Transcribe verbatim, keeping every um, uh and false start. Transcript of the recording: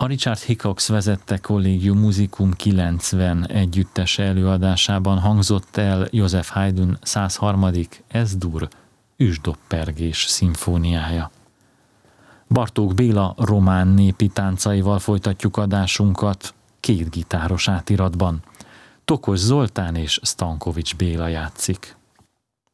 A Richard Hickox vezette Collegium Musicum kilencven együttese előadásában hangzott el Joseph Haydn száz harmadik Es-dur üsdoppergés szimfóniája. Bartók Béla román népi táncaival folytatjuk adásunkat két gitáros átiratban. Tokos Zoltán és Stankovics Béla játszik.